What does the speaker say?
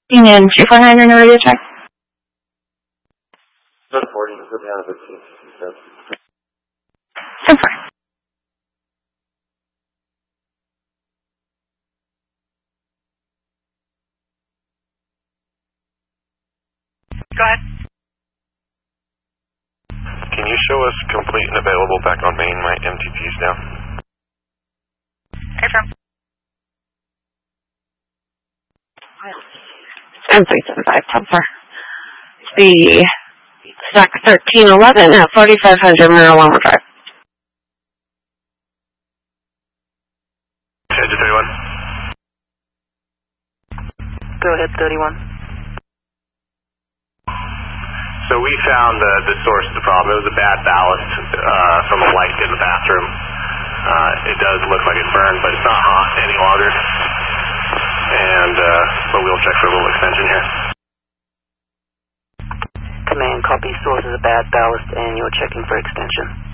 And 249 on your radio check. 40, put down 15. So far. Go ahead. Can you show us complete and available back on main? My MTP's down. Affirm. 7375, so the stock 1311 at 4500 Marijuana Drive. Edge 31. Go ahead, 31. So we found the source of the problem. It was a bad ballast from a light in the bathroom. It does look like it burned, but it's not hot any longer. And but we'll check for a little extension here. Command, copy. Source is a bad ballast, and you're checking for extension.